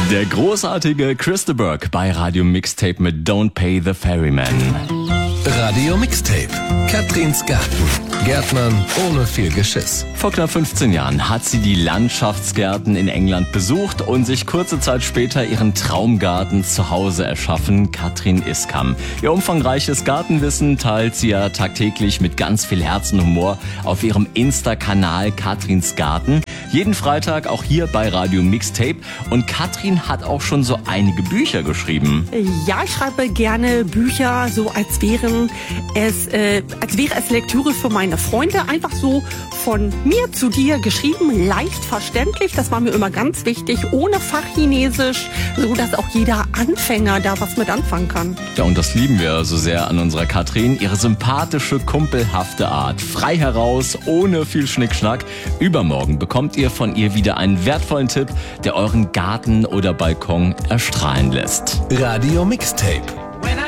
Der großartige Chris de Burgh bei Radio Mixtape mit Don't Pay the Ferryman. Radio Mixtape. Katrins Garten. Gärtnern ohne viel Geschiss. Vor knapp 15 Jahren hat sie die Landschaftsgärten in England besucht und sich kurze Zeit später ihren Traumgarten zu Hause erschaffen, Katrin Iskam. Ihr umfangreiches Gartenwissen teilt sie ja tagtäglich mit ganz viel Herz und Humor auf ihrem Insta-Kanal Katrins Garten. Jeden Freitag auch hier bei Radio Mixtape. Und Katrin hat auch schon so einige Bücher geschrieben. Ja, ich schreibe gerne Bücher, so als wäre es Lektüre für meine Freunde. Einfach so von mir zu dir geschrieben, leicht verständlich. Das war mir immer ganz wichtig, ohne Fachchinesisch, so dass auch jeder Anfänger da was mit anfangen kann. Ja, und das lieben wir so sehr an unserer Katrin. Ihre sympathische, kumpelhafte Art. Frei heraus, ohne viel Schnickschnack. Übermorgen bekommt ihr von ihr wieder einen wertvollen Tipp, der euren Garten oder Balkon erstrahlen lässt. Radio Mixtape.